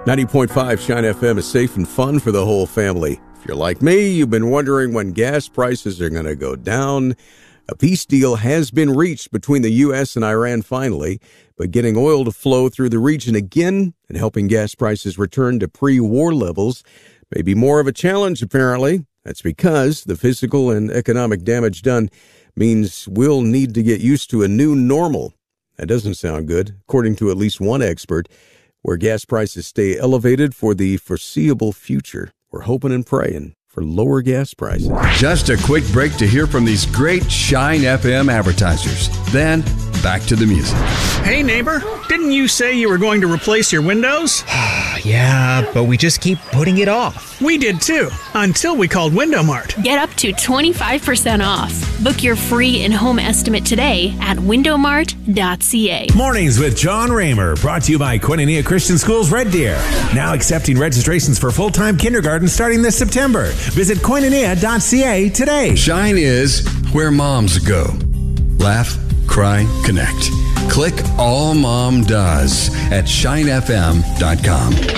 90.5 Shine FM is safe and fun for the whole family. If you're like me, you've been wondering when gas prices are going to go down. A peace deal has been reached between the U.S. and Iran finally, but getting oil to flow through the region again and helping gas prices return to pre-war levels may be more of a challenge, apparently. That's because the physical and economic damage done means we'll need to get used to a new normal. That doesn't sound good, according to at least one expert. Where gas prices stay elevated for the foreseeable future. We're hoping and praying for lower gas prices. Just a quick break to hear from these great Shine FM advertisers. Then, back to the music. Hey, neighbor, didn't you say you were going to replace your windows? Yeah, but we just keep putting it off. We did too, until we called Window Mart. Get up to 25% off. Book your free in-home estimate today at windowmart.ca. Mornings with John Raymer, brought to you by Koinonia Christian Schools Red Deer. Now accepting registrations for full-time kindergarten starting this September. Visit koinonia.ca today. Shine is where moms go. Laugh, cry, connect. Click All Mom Does at shinefm.com.